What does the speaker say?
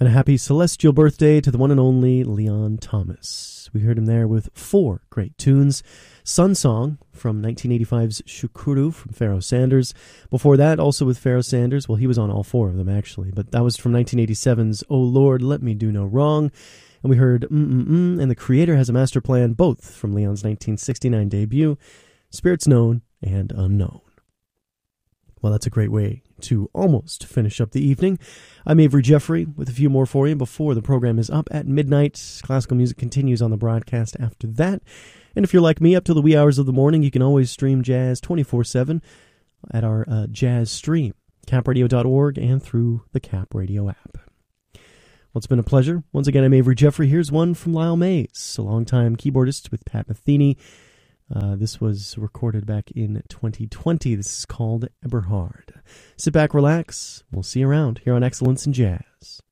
And a happy celestial birthday to the one and only Leon Thomas. We heard him there with 4 great tunes. Sun Song from 1985's Shukuru from Pharoah Sanders. Before that, also with Pharoah Sanders. Well, he was on all 4 of them, actually. But that was from 1987's Oh Lord, Let Me Do No Wrong. And we heard and The Creator Has a Master Plan, both from Leon's 1969 debut, Spirits Known and Unknown. Well, that's a great way to almost finish up the evening. I'm Avery Jeffrey with a few more for you before the program is up at midnight. Classical music continues on the broadcast after that. And if you're like me, up till the wee hours of the morning, you can always stream jazz 24/7 at our jazz stream, capradio.org, and through the Cap Radio app. Well, it's been a pleasure. Once again, I'm Avery Jeffrey. Here's one from Lyle Mays, a longtime keyboardist with Pat Metheny. This was recorded back in 2020. This is called Eberhard. Sit back, relax. We'll see you around here on Excellence in Jazz.